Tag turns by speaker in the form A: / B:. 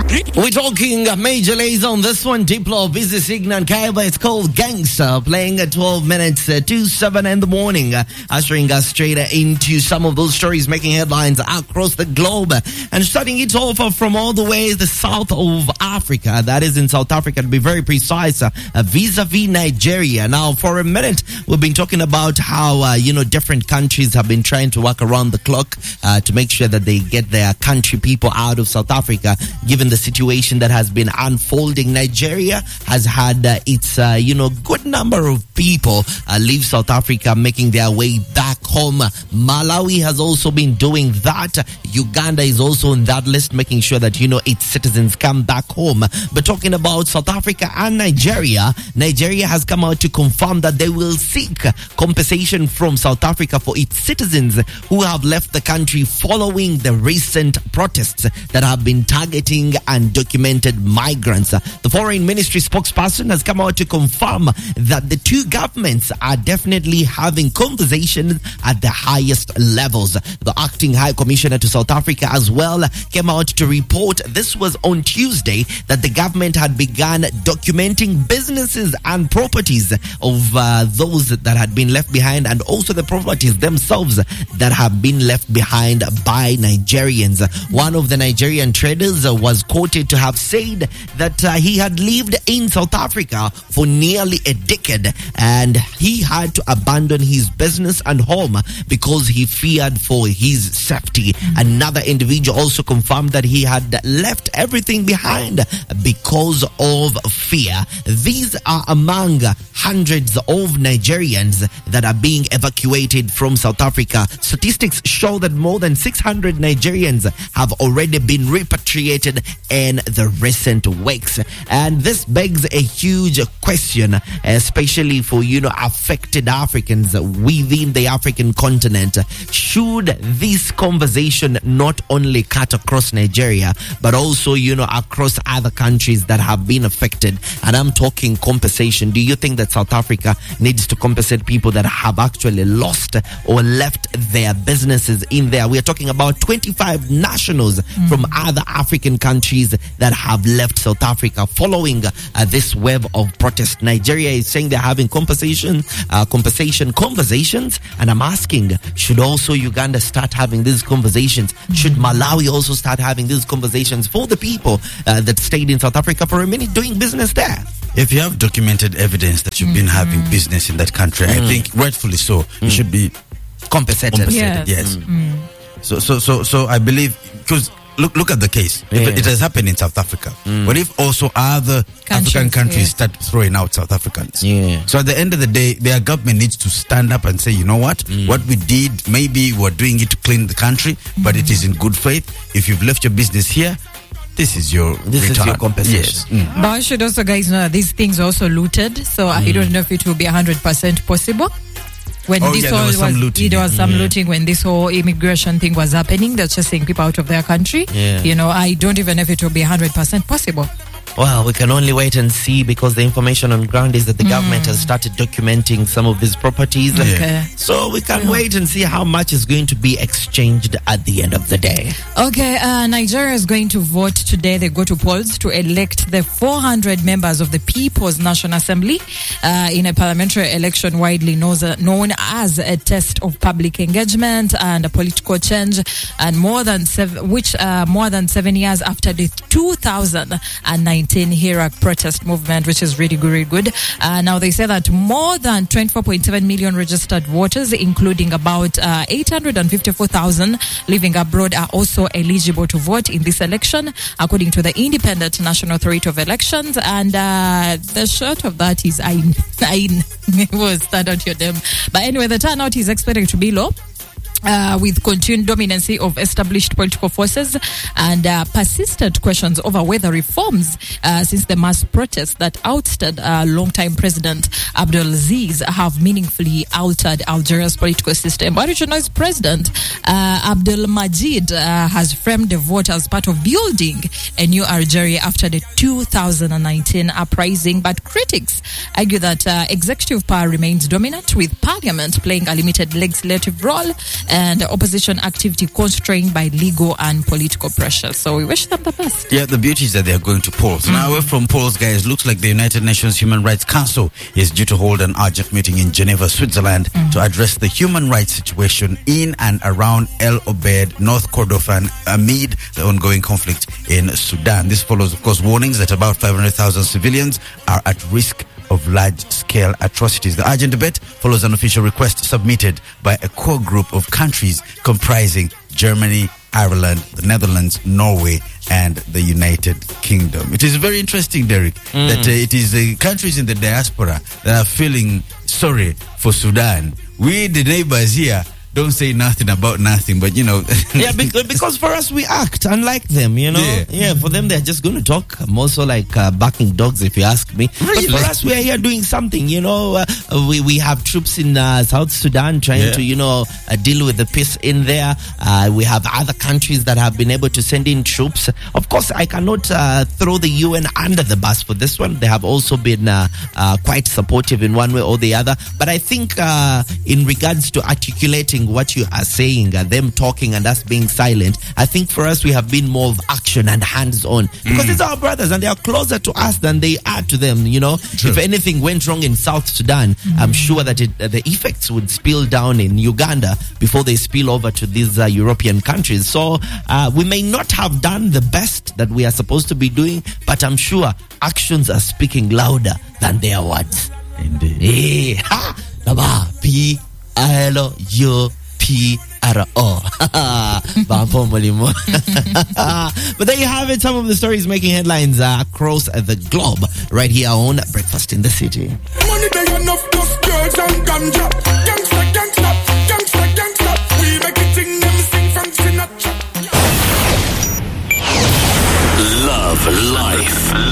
A: We're talking Major Lazer on this one. Diplo, Busy Signal, Kaiba. It's called Gangster, playing at 12 minutes to 7 in the morning, ushering us straight into some of those stories making headlines across the globe. And starting it off from all the way the south of Africa, that is in South Africa to be very precise, vis-a-vis Nigeria. Now, for a minute, we've been talking about how, different countries have been trying to work around the clock to make sure that they get their country people out of South Africa, given the situation that has been unfolding. Nigeria has had its good number of people leave South Africa, making their way back home. Malawi has also been doing that. Uganda is also on that list, making sure that its citizens come back home. But talking about South Africa and Nigeria has come out to confirm that they will seek compensation from South Africa for its citizens who have left the country following the recent protests that have been targeting undocumented migrants. The Foreign Ministry spokesperson has come out to confirm that the two governments are definitely having conversations at the highest levels. The acting High Commissioner to South Africa as well came out to report, this was on Tuesday, that the government had begun documenting businesses and properties of those that had been left behind, and also the properties themselves that have been left behind by Nigerians. One of the Nigerian traders was quoted to have said that he had lived in South Africa for nearly a decade and he had to abandon his business and home because he feared for his safety. Another individual also confirmed that he had left everything behind because of fear. These are among hundreds of Nigerians that are being evacuated from South Africa. Statistics show that more than 600 Nigerians have already been repatriated in the recent weeks. And this begs a huge question, especially for, affected Africans within the African continent. Should this conversation not only cut across Nigeria, but also, across other countries that have been affected? And I'm talking compensation. Do you think that South Africa needs to compensate people that have actually lost or left their businesses in there? We are talking about 25 nationals from other African countries that have left South Africa following this wave of protest. Nigeria is saying they're having compensation conversations, and I'm asking, should also Uganda start having these conversations? Should Malawi also start having these conversations for the people that stayed in South Africa for a minute doing business there?
B: If you have documented evidence that you've been having business in that country, I think rightfully so, you should be compensated. Yes. So I believe, because look at the case. It has happened in South Africa. What if also other African countries start throwing out South Africans? So at the end of the day, their government needs to stand up and say, you know what we did, maybe we're doing it to clean the country, but it is in good faith. If you've left your business here, this is your compensation.
C: Yes. But I should also, guys, know that these things are also looted, so I don't know if it will be 100% possible. When there was some looting when this whole immigration thing was happening. They're just saying people out of their country. I don't even know if it will be 100% possible.
A: Well, we can only wait and see, because the information on ground is that the government has started documenting some of these properties. So we can wait and see how much is going to be exchanged at the end of the day.
C: Okay, Nigeria is going to vote today. They go to polls to elect the 400 members of the People's National Assembly in a parliamentary election widely known as a test of public engagement and a political change, and more than 7 years after the 2019 Iraq protest movement, which is really good. Now they say that more than 24.7 million registered voters, including about 854,000 living abroad, are also eligible to vote in this election, according to the Independent National Authority of Elections. And the short of that is Ain. We'll stand out your name. But anyway, the turnout is expected to be low, with continued dominancy of established political forces and persistent questions over whether reforms since the mass protests that ousted longtime President Abdelaziz have meaningfully altered Algeria's political system. Regional President Abdelmajid has framed the vote as part of building a new Algeria after the 2019 uprising, but critics argue that executive power remains dominant, with parliament playing a limited legislative role. and opposition activity constrained by legal and political pressure. So we wish them the best.
B: Yeah, the beauty is that they are going to polls. Now, away from polls, guys, looks like the United Nations Human Rights Council is due to hold an urgent meeting in Geneva, Switzerland, to address the human rights situation in and around El Obeid, North Kordofan, amid the ongoing conflict in Sudan. This follows, of course, warnings that about 500,000 civilians are at risk of large-scale atrocities. The urgent debate follows an official request submitted by a core group of countries comprising Germany, Ireland, the Netherlands, Norway, and the United Kingdom. It is very interesting, Derek, that it is the countries in the diaspora that are feeling sorry for Sudan. We, the neighbors here, don't say nothing about nothing, but
A: yeah, because for us we act unlike them, Yeah, for them they're just going to talk more so like barking dogs, if you ask me.
B: Really?
A: But for us we are here doing something, we have troops in South Sudan trying to deal with the peace in there. We have other countries that have been able to send in troops. Of course, I cannot throw the UN under the bus for this one. They have also been quite supportive in one way or the other, but I think in regards to articulating what you are saying, them talking and us being silent, I think for us we have been more of action and hands-on, because it's our brothers and they are closer to us than they are to them.
B: True.
A: If anything went wrong in South Sudan, I'm sure that the effects would spill down in Uganda before they spill over to these European countries. So we may not have done the best that we are supposed to be doing, but I'm sure actions are speaking louder than their words.
B: Indeed.
A: P-I-L-O-U-P-R-O. But there you have it, some of the stories making headlines across the globe, right here on Breakfast in the City.
D: Money they enough plus girls and ganja. Gangsta, gangsta, gangsta, gangsta. We make it sing them sing from Sinatra.
E: Love life.